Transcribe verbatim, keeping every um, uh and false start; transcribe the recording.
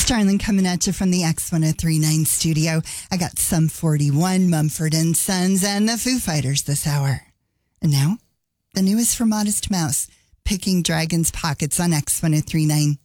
Starling coming at you from the X ten thirty-nine studio. I got Sum forty-one, Mumford and Sons, and the Foo Fighters this hour. And now, the newest from Modest Mouse, Picking Dragon's Pockets on X ten thirty-nine.